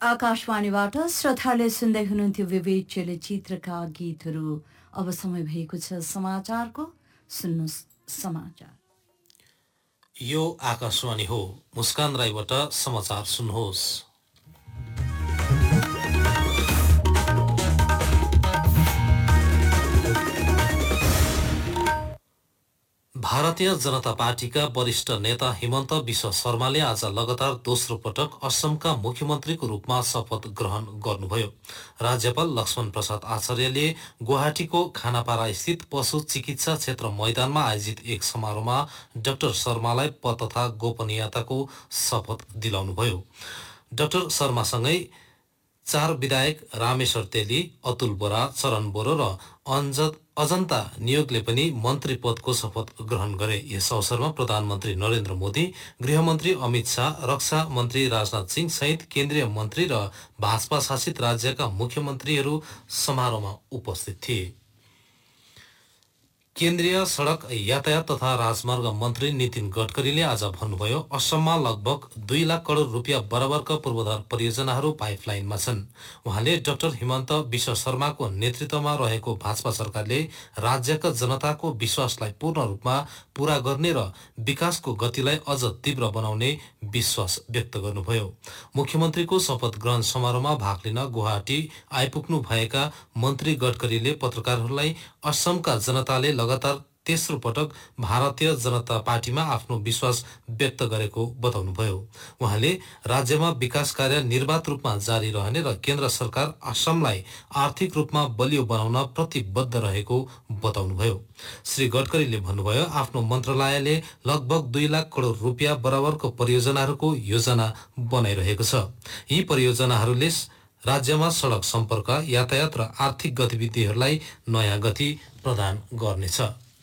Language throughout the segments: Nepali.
आकाशवाणीबाट श्रोताले सुन्दै हुनुहुन्थ्यो विविध चलचित्रका गीतहरू। अब समय भएको छ समाचारको। सुन्नुहोस् समाचार। यो आकाशवाणी हो। मुस्कान राईबाट समाचार सुन्नुहोस्। भारतीय जनता पार्टीका वरिष्ठ नेता हिमन्त विश्व शर्माले आज लगातार दोस्रो पटक असमका मुख्यमन्त्रीको रूपमा शपथ ग्रहण गर्नुभयो। राज्यपाल लक्ष्मण प्रसाद आचार्यले गुवाहाटीको खानापारा स्थित पशु चिकित्सा क्षेत्र मैदानमा आयोजित एक समारोहमा डाक्टर शर्मालाई पद तथा गोपनीयताको शपथ दिलाउनुभयो। डाक्टर शर्मासँगै 4 विधायक रामेश्वर तेली, अतुल बोरा, चरण बोरो र अजन्ता नियोगले पनि मन्त्री पदको शपथ ग्रहण गरे। यस अवसरमा प्रधानमन्त्री नरेन्द्र मोदी, गृहमन्त्री अमित शाह, रक्षा मन्त्री राजनाथ सिंह सहित केन्द्रीय मन्त्री र भाजपा शासित राज्यका मुख्यमन्त्रीहरू समारोहमा उपस्थित थिए। केन्द्रीय सडक यातायात तथा राजमार्ग मन्त्री नितिन गडकरीले आज भन्नुभयो, असममा लगभग 2 लाख करोड रुपियाँ बराबरका पूर्वाधार परियोजनाहरू पाइपलाइनमा छन्। उहाँले डाक्टर हिमन्त विश्व शर्माको नेतृत्वमा रहेको भाजपा सरकारले राज्यका जनताको विश्वासलाई पूर्ण रूपमा पूरा गर्ने र विकासको गतिलाई अझ तीव्र बनाउने विश्वास व्यक्त गर्नुभयो। मुख्यमन्त्रीको शपथ ग्रहण समारोहमा भाग लिन गुवाहाटी आइपुग्नु भएका मन्त्री गडकरीले पत्रकारहरूलाई असमका जनताले लगातार तेस्रो पटक भारतीय जनता पार्टीमा आफ्नो विश्वास व्यक्त गरेको बताउनुभयो। उहाँले राज्यमा विकास कार्य निर्वाध रूपमा जारी रहने र केन्द्र सरकार असमलाई आर्थिक रूपमा बलियो बनाउन प्रतिबद्ध रहेको बताउनुभयो। श्री गडकरीले भन्नुभयो, आफ्नो मन्त्रालयले लगभग 2 लाख करोड रुपियाँ बराबरको परियोजनाहरूको योजना बनाइरहेको छ। यी परियोजनाहरूले राज्यमा सडक सम्पर्क, यातायात र आर्थिक गतिविधिहरूलाई नयाँ गति प्रदान गर्नेछ।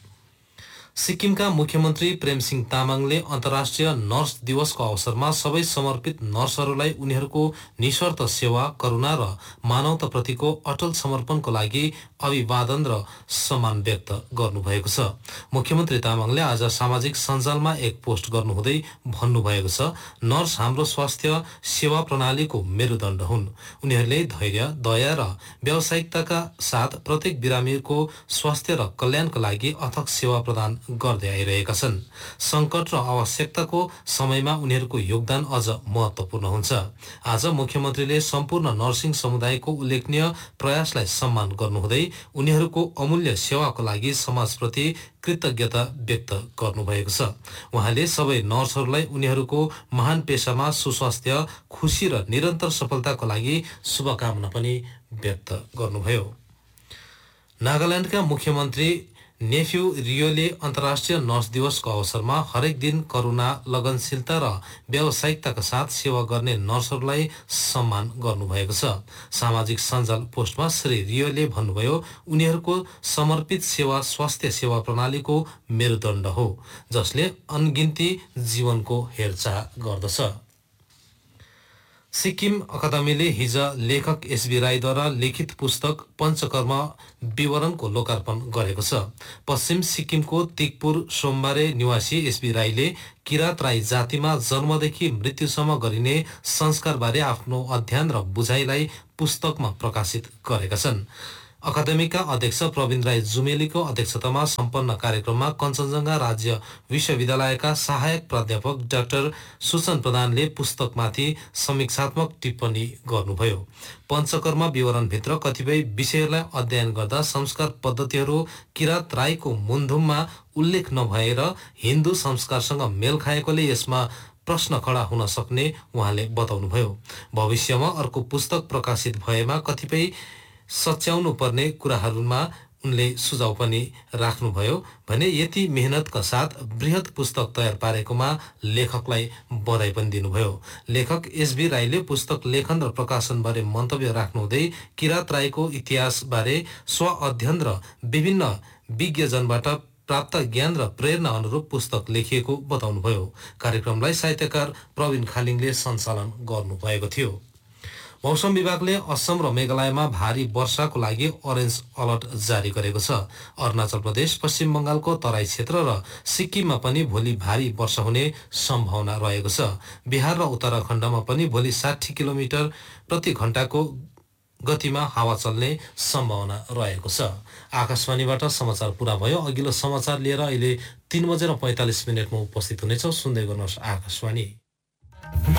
सिक्किमका मुख्यमन्त्री प्रेमसिंह तामाङले अन्तर्राष्ट्रिय नर्स दिवसको अवसरमा सबै समर्पित नर्सहरूलाई उनीहरूको निस्वार्थ सेवा, करुणा र मानवताप्रतिको अटल समर्पणको लागि अभिवादन र सम्मान व्यक्त गर्नुभएको छ। मुख्यमन्त्री तामाङले आज सामाजिक सञ्जालमा एक पोस्ट गर्नुहुँदै भन्नुभएको छ, नर्स हाम्रो स्वास्थ्य सेवा प्रणालीको मेरुदण्ड हुन्। उनीहरूले धैर्य, दया र व्यावसायिकताका साथ प्रत्येक बिरामीको स्वास्थ्य र कल्याणका लागि अथक सेवा प्रदान गर्दै आइरहेका छन्। संकट र आवश्यकताको समयमा उनीहरूको योगदान अझ महत्त्वपूर्ण हुन्छ। आज मुख्यमन्त्रीले सम्पूर्ण नर्सिङ समुदायको उल्लेखनीय प्रयासलाई सम्मान गर्नुहुँदै उनीहरूको अमूल्य सेवाको लागि समाजप्रति कृतज्ञता व्यक्त गर्नुभएको छ। उहाँले सबै नर्सहरूलाई उनीहरूको महान पेशामा सुस्वास्थ्य, खुशी र निरन्तर सफलताको लागि शुभकामना पनि व्यक्त गर्नुभयो। नागाल्यान्डका मुख्यमन्त्री नेफ्यू रियोले अन्तर्राष्ट्रिय नर्स दिवसको अवसरमा हरेक दिन करुणा, लगनशीलता र व्यावसायिकताका साथ सेवा गर्ने नर्सहरूलाई सम्मान गर्नुभएको छ। सामाजिक सञ्जाल पोस्टमा श्री रियोले भन्नुभयो, उनीहरूको समर्पित सेवा स्वास्थ्य सेवा प्रणालीको मेरुदण्ड हो, जसले अनगिन्ती जीवनको हेरचाह गर्दछ। सिक्किम अकादमीले हिज लेखक एसबी राईद्वारा लिखित पुस्तक पञ्चकर्म विवरणको लोकार्पण गरेको छ। पश्चिम सिक्किमको तिकपुर सोमबारे निवासी एसबी राईले किरात राई जातिमा जन्मदेखि मृत्युसम्म गरिने संस्कारबारे आफ्नो अध्ययन र बुझाइलाई पुस्तकमा प्रकाशित गरेका छन्। अकादमीका अध्यक्ष प्रवीण राई जुमेलीको अध्यक्षतामा सम्पन्न कार्यक्रममा कञ्चनजङ्घा राज्य विश्वविद्यालयका सहायक प्राध्यापक डाक्टर सुचन प्रधानले पुस्तकमाथि समीक्षात्मक टिप्पणी गर्नुभयो। पञ्चकर्म विवरणभित्र कतिपय विषयहरूलाई अध्ययन गर्दा संस्कार पद्धतिहरू किरात राईको मुन्धुममा उल्लेख नभएर हिन्दू संस्कारसँग मेल खाएकोले यसमा प्रश्न खडा हुन सक्ने उहाँले बताउनुभयो। भविष्यमा अर्को पुस्तक प्रकाशित भएमा कतिपय सच्याउनु पर्ने कुराहरूमा उनले सुझाव पनि राख्नुभयो भने यति मेहनतका साथ बृहत पुस्तक तयार पारेकोमा लेखकलाई बधाई पनि दिनुभयो। लेखक एसबी राईले पुस्तक लेखन र प्रकाशनबारे मन्तव्य राख्नुहुँदै किरात राईको इतिहासबारे स्व-अध्ययन र विभिन्न विज्ञजनबाट प्राप्त ज्ञान र प्रेरणा अनुरूप पुस्तक लेखिएको बताउनुभयो। कार्यक्रमलाई साहित्यकार प्रवीण खालिङले सञ्चालन गर्नुभएको थियो। मौसम विभागले असम र मेघालयमा भारी वर्षाको लागि अरेन्ज अलर्ट जारी गरेको छ। अरुणाचल प्रदेश, पश्चिम बंगालको तराई क्षेत्र र सिक्किममा पनि भोलि भारी वर्षा हुने सम्भावना रहेको छ। बिहार र उत्तराखण्डमा पनि भोलि 60 किलोमिटर प्रति घण्टाको गतिमा हावा चल्ने सम्भावना रहेको छ। आकाशवाणीबाट समाचार पूरा भयो। अघिल्लो समाचार लिएर अहिले 3:45 उपस्थित हुनेछौँ। सुन्दै गर्नुहोस् आकाशवाणी।